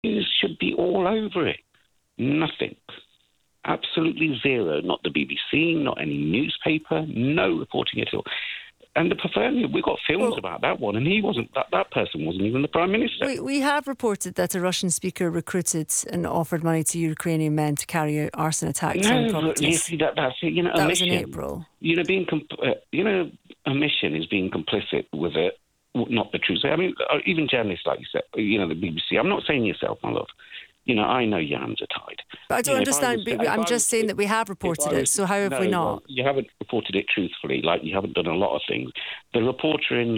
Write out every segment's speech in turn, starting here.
news should be all over it. Nothing. Absolutely zero. Not the BBC, not any newspaper, no reporting at all. And we've got films about that one, and he wasn't. That person wasn't even the Prime Minister. We have reported that a Russian speaker recruited and offered money to Ukrainian men to carry out arson attacks on properties. You see, that's it. You know, that was in April. You know, a mission is being complicit with it. Not the truth. I mean, even journalists like you said, you know, the BBC. I'm not saying yourself, my love. You know, I know your hands are tied. But I don't understand. I'm just saying that we have reported it, so how have we not? Well, you haven't reported it truthfully, like you haven't done a lot of things. The reporter in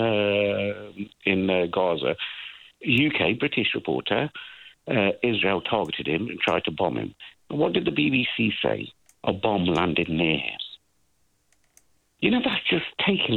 Gaza, UK, British reporter, Israel targeted him and tried to bomb him. And what did the BBC say? A bomb landed near him. You know, that's just taking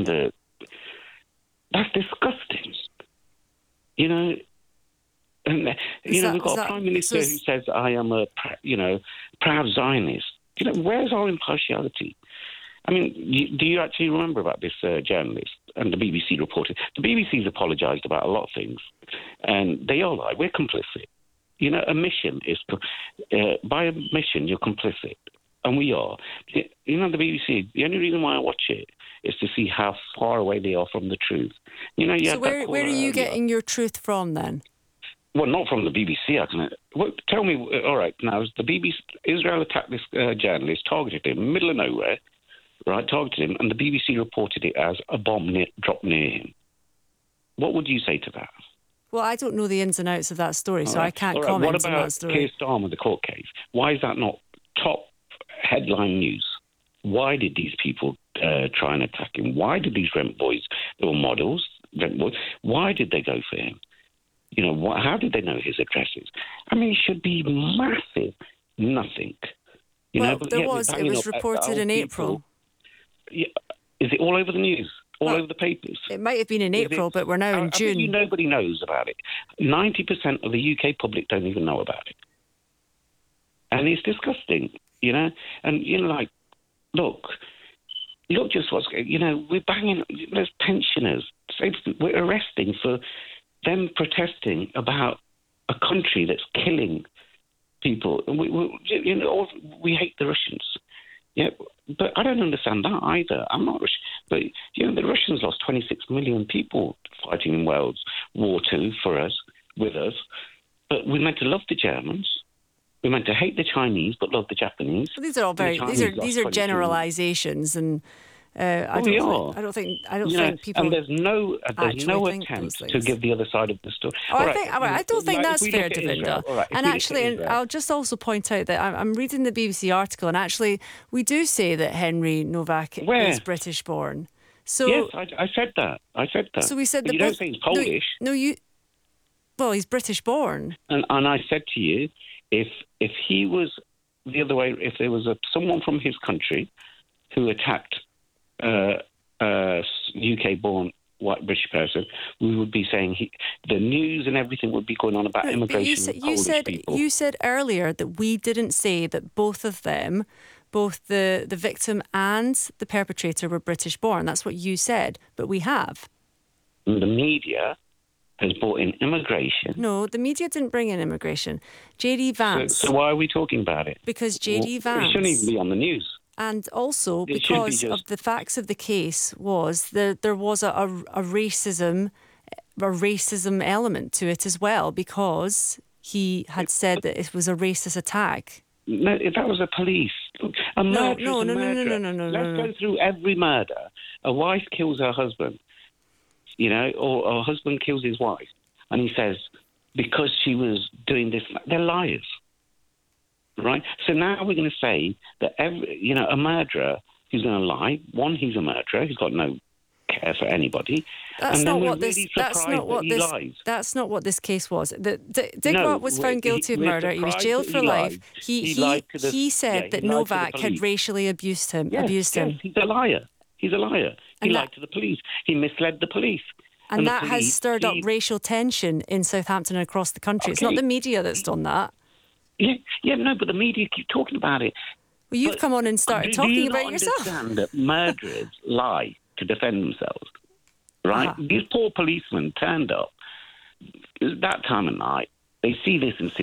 that's disgusting. You know... And we've got a Prime Minister who says, I am a proud Zionist. You know, where's our impartiality? I mean, do you actually remember about this journalist and the BBC reported? The BBC's apologised about a lot of things, and they are like, we're complicit. You know, a mission is... by a mission, you're complicit. And we are. You know, the BBC, the only reason why I watch it is to see how far away they are from the truth. You know, so where are you getting your truth from, then? Well, not from the BBC. Tell me, all right, now, the BBC, Israel attacked this journalist, targeted him in the middle of nowhere, right, targeted him, and the BBC reported it as a bomb dropped near him. What would you say to that? Well, I don't know the ins and outs of that story, so I can't comment on that story. What about Keir Starmer, the court case? Why is that not top headline news? Why did these people try and attack him? Why did these rent boys, they were models, rent boys, why did they go for him? You know, how did they know his addresses? I mean, it should be massive. Nothing. It was reported in April. Yeah. Is it all over the news? Over the papers? It might have been in April, but we're now in June. Nobody knows about it. 90% of the UK public don't even know about it. And it's disgusting, you know? And, you know, like, look just what's... You know, we're banging... There's pensioners. We're arresting for... them protesting about a country that's killing people. We hate the Russians. Yeah, but I don't understand that either. I'm not Russian. But, you know, the Russians lost 26 million people fighting in World War II with us. But we're meant to love the Germans. We're meant to hate the Chinese, but love the Japanese. Well, these are all these are generalisations, and I don't think people. And there's no attempt to give the other side of the story. I don't think that's fair, Davinder. And actually, I'll just also point out that I'm reading the BBC article, and actually, we do say that Henry Novak is British born. So yes, I said that. So we said that. You don't think he's Polish? Well, he's British born. And I said to you, if he was the other way, if there was someone from his country who attacked UK-born white British person, we would be saying the news and everything would be going on about immigration. You said earlier that we didn't say that both of them, both the victim and the perpetrator, were British-born. That's what you said, but we have. And the media has brought in immigration. No, the media didn't bring in immigration. J.D. Vance. So why are we talking about it? Because J.D. Vance. It shouldn't even be on the news. And also because of the facts of the case was there was a racism element to it as well, because he had said that it was a racist attack. No, that was a police. A murder is a murderer. No. Let's go through every murder. A wife kills her husband, you know, or a husband kills his wife, and he says, because she was doing this, they're liars. Right? So now we're going to say that a murderer who's going to lie, one, he's a murderer, he's got no care for anybody. That's not what this case was. Digwart was found guilty of murder. He was jailed for life. He said that Novak had racially abused him. Yes, he's a liar. He lied to the police. He misled the police. And that has stirred up racial tension in Southampton and across the country. Okay. It's not the media that's done that. But the media keep talking about it. Well, you've come on and started talking about yourself. Do you not understand that murderers lie to defend themselves, right? These poor policemen turned up that time of night. They see this in City